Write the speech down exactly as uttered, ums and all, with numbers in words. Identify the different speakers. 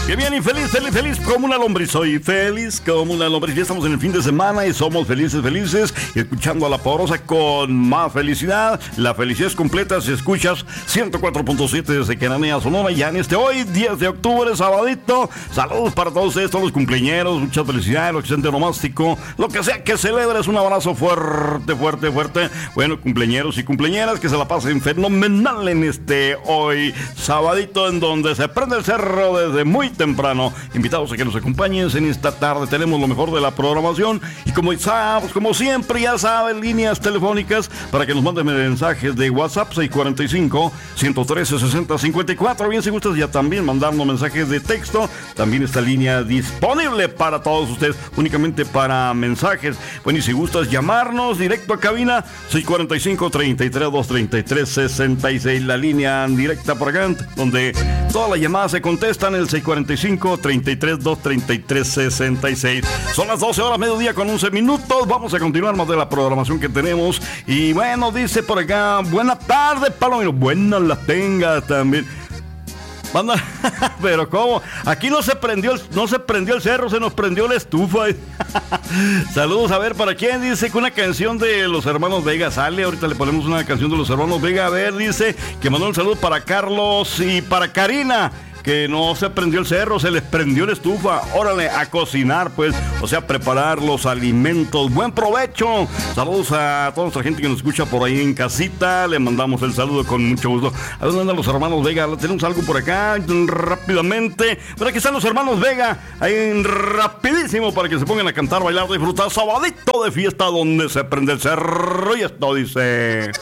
Speaker 1: Que bien y feliz, feliz, feliz como una lombriz. Soy feliz como una lombriz. Ya estamos en el fin de semana y somos felices, felices. Escuchando a La Porosa con más felicidad. La felicidad es completa si escuchas ciento cuatro punto siete desde Cananea, Sonora. Ya en este hoy, diez de octubre, sabadito. Saludos para todos ustedes, todos los cumpleañeros. Mucha felicidad, lo que sea nomástico. Lo que sea que celebres, un abrazo fuerte, fuerte, fuerte. Bueno, cumpleañeros y cumpleañeras, que se la pasen fenomenal en este hoy, sabadito, en donde se prende el cerro desde muy temprano. Invitados a que nos acompañen en esta tarde. Tenemos lo mejor de la programación y como sabes, como siempre, ya saben, líneas telefónicas para que nos manden mensajes de WhatsApp seis cuatro cinco, uno trece, sesenta cincuenta y cuatro. Bien, si gustas ya también mandarnos mensajes de texto. También esta línea disponible para todos ustedes, únicamente para mensajes. Bueno, y si gustas llamarnos directo a cabina, seis cuatro cinco, treinta y tres, doscientos treinta y tres, sesenta y seis. La línea directa por acá, donde todas las llamadas se contestan, el seis cuatro cinco, treinta y tres, doscientos treinta y tres, sesenta y seis. Son las doce horas, mediodía con once minutos. Vamos a continuar más de la programación que tenemos. Y bueno, dice por acá, buenas tardes, Palomino. Buenas las tengas también. Manda, pero ¿cómo? Aquí no se prendió el, no se prendió el cerro, se nos prendió la estufa. Saludos, a ver, ¿para quién? Dice que una canción de los hermanos Vega sale. Ahorita le ponemos una canción de los hermanos Vega. A ver, dice que mandó un saludo para Carlos y para Karina, que no se prendió el cerro, se les prendió la estufa. Órale, a cocinar, pues, o sea, preparar los alimentos. Buen provecho. Saludos a toda nuestra gente que nos escucha por ahí en casita. Le mandamos el saludo con mucho gusto. ¿A dónde andan los hermanos Vega? Tenemos algo por acá, rápidamente. Pero aquí están los hermanos Vega, ahí rapidísimo, para que se pongan a cantar, bailar, disfrutar. Sabadito de fiesta donde se prende el cerro. Y esto dice...